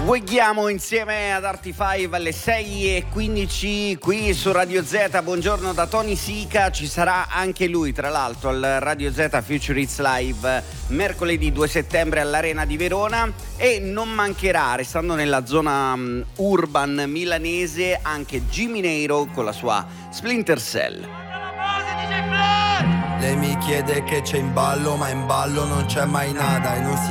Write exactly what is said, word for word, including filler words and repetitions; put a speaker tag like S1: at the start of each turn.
S1: Guidiamo insieme ad Arti cinque alle sei e quindici qui su Radio Z. Buongiorno da Tony Sica, ci sarà anche lui tra l'altro al Radio Z Future Hits Live mercoledì due settembre all'Arena di Verona, e non mancherà, restando nella zona um, urban milanese, anche Jimmy Neiro con la sua Splinter Cell.
S2: Lei mi chiede che c'è in ballo, ma in ballo non c'è mai nada e non si